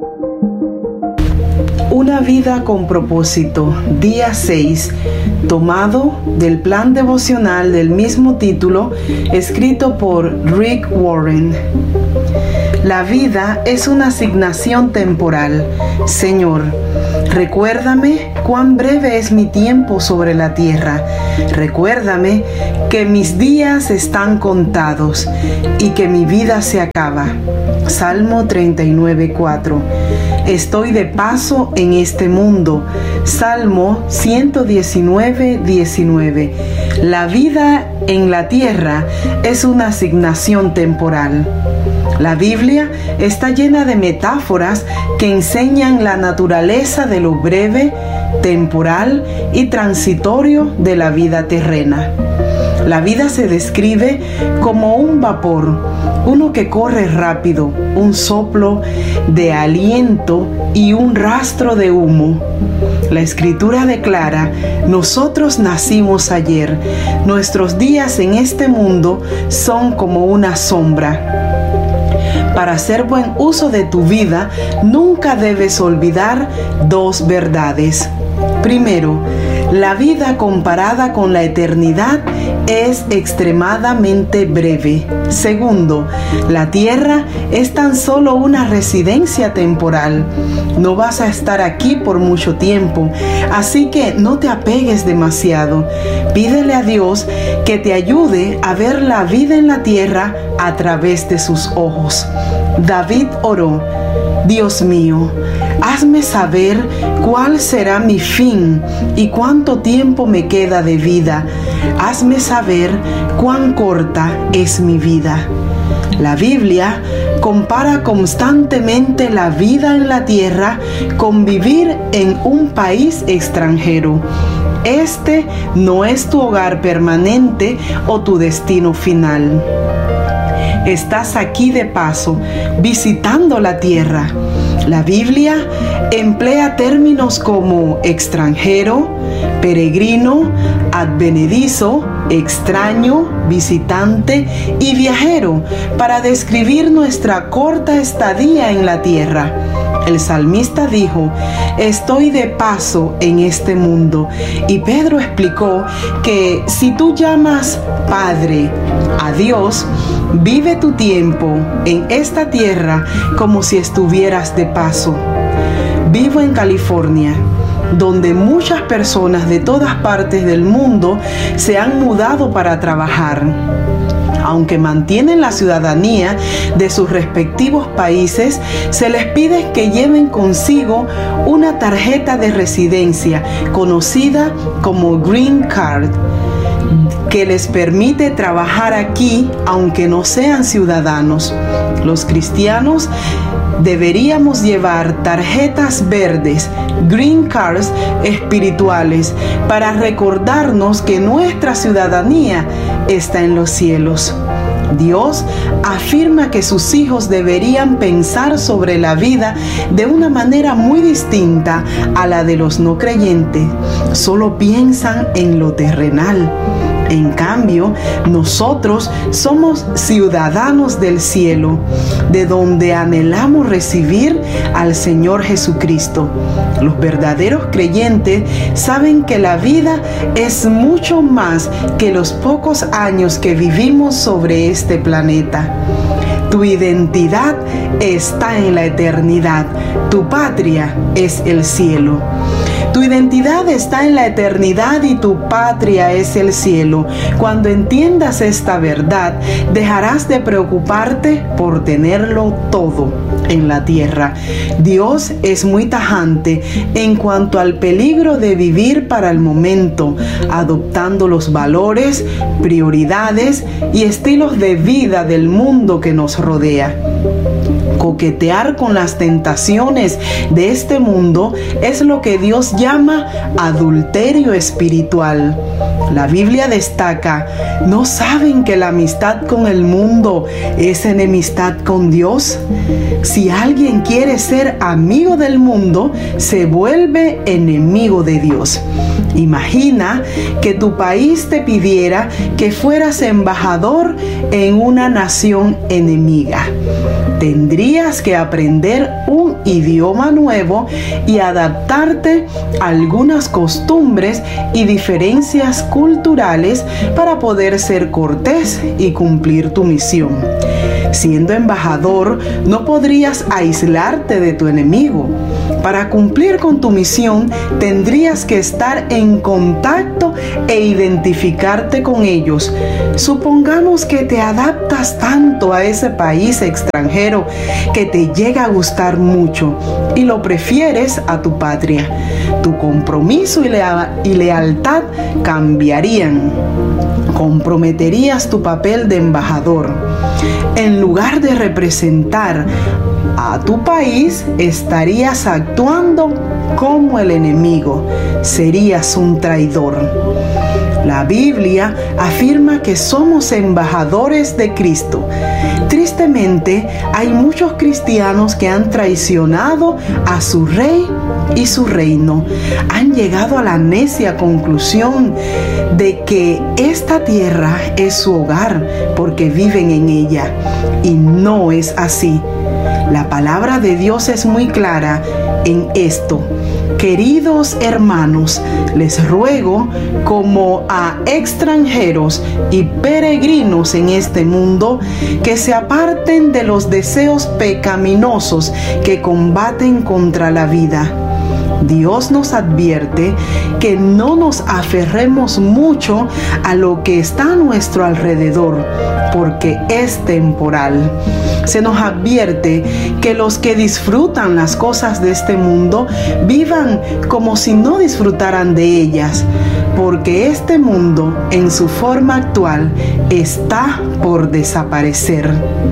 Una vida con propósito, día 6, tomado del plan devocional del mismo título, escrito por Rick Warren. La vida es una asignación temporal. Señor, recuérdame cuán breve es mi tiempo sobre la tierra. Recuérdame que mis días están contados y que mi vida se acaba. Salmo 39:4. Estoy de paso en este mundo. Salmo 119:19. La vida en la tierra es una asignación temporal. La Biblia está llena de metáforas que enseñan la naturaleza de lo breve, temporal y transitorio de la vida terrena. La vida se describe como un vapor, uno que corre rápido, un soplo de aliento y un rastro de humo. La Escritura declara: nosotros nacimos ayer, nuestros días en este mundo son como una sombra. Para hacer buen uso de tu vida, nunca debes olvidar dos verdades. Primero, la vida comparada con la eternidad es extremadamente breve. Segundo, la tierra es tan solo una residencia temporal. No vas a estar aquí por mucho tiempo, así que no te apegues demasiado. Pídele a Dios que te ayude a ver la vida en la tierra a través de sus ojos. David oró: Dios mío, hazme saber cuál será mi fin y cuánto tiempo me queda de vida. Hazme saber cuán corta es mi vida. La Biblia compara constantemente la vida en la tierra con vivir en un país extranjero. Este no es tu hogar permanente o tu destino final. Estás aquí de paso, visitando la tierra. La Biblia emplea términos como extranjero, peregrino, advenedizo, extraño, visitante y viajero para describir nuestra corta estadía en la tierra. El salmista dijo: estoy de paso en este mundo. Y Pedro explicó que si tú llamas Padre a Dios, vive tu tiempo en esta tierra como si estuvieras de paso. Vivo en California, donde muchas personas de todas partes del mundo se han mudado para trabajar. Aunque mantienen la ciudadanía de sus respectivos países, se les pide que lleven consigo una tarjeta de residencia conocida como Green Card, que les permite trabajar aquí aunque no sean ciudadanos. Los cristianos deberíamos llevar tarjetas verdes, green cards espirituales, para recordarnos que nuestra ciudadanía está en los cielos. Dios afirma que sus hijos deberían pensar sobre la vida de una manera muy distinta a la de los no creyentes. Solo piensan en lo terrenal. En cambio, nosotros somos ciudadanos del cielo, de donde anhelamos recibir al Señor Jesucristo. Los verdaderos creyentes saben que la vida es mucho más que los pocos años que vivimos sobre este planeta. Tu identidad está en la eternidad. Tu patria es el cielo. Tu identidad está en la eternidad y tu patria es el cielo. Cuando entiendas esta verdad, dejarás de preocuparte por tenerlo todo en la tierra. Dios es muy tajante en cuanto al peligro de vivir para el momento, adoptando los valores, prioridades y estilos de vida del mundo que nos rodea. Coquetear con las tentaciones de este mundo es lo que Dios llama adulterio espiritual. La Biblia destaca: ¿no saben que la amistad con el mundo es enemistad con Dios? Si alguien quiere ser amigo del mundo, se vuelve enemigo de Dios. Imagina que tu país te pidiera que fueras embajador en una nación enemiga. Tendrías que aprender un idioma nuevo y adaptarte a algunas costumbres y diferencias culturales para poder ser cortés y cumplir tu misión. Siendo embajador, no podrías aislarte de tu enemigo. Para cumplir con tu misión, tendrías que estar en contacto e identificarte con ellos. Supongamos que te adaptas tanto a ese país extranjero que te llega a gustar mucho y lo prefieres a tu patria. Tu compromiso y lealtad cambiarían. Comprometerías tu papel de embajador. En lugar de representar a tu país, estarías actuando como el enemigo. Serías un traidor. La Biblia afirma que somos embajadores de Cristo. Tristemente, hay muchos cristianos que han traicionado a su rey y su reino. Han llegado a la necia conclusión de que esta tierra es su hogar porque viven en ella. Y no es así. La palabra de Dios es muy clara en esto. Queridos hermanos, les ruego como a extranjeros y peregrinos en este mundo que se aparten de los deseos pecaminosos que combaten contra la vida. Dios nos advierte que no nos aferremos mucho a lo que está a nuestro alrededor, porque es temporal. Se nos advierte que los que disfrutan las cosas de este mundo vivan como si no disfrutaran de ellas, porque este mundo en su forma actual está por desaparecer.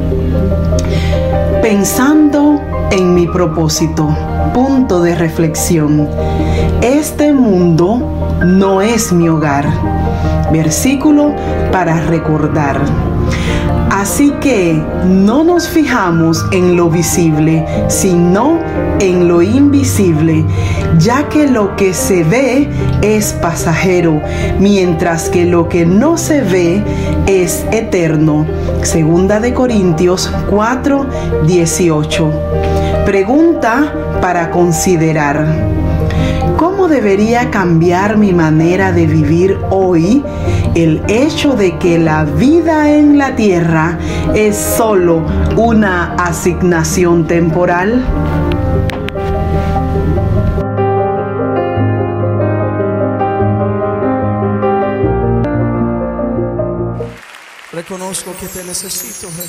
Pensando en mi propósito, punto de reflexión. Este mundo no es mi hogar. Versículo para recordar. Así que no nos fijamos en lo visible, sino en lo invisible, ya que lo que se ve es pasajero, mientras que lo que no se ve es eterno. Segunda de Corintios 4:18. Pregunta para considerar. ¿Cómo debería cambiar mi manera de vivir hoy el hecho de que la vida en la tierra es solo una asignación temporal? Reconozco que te necesito, Jesús.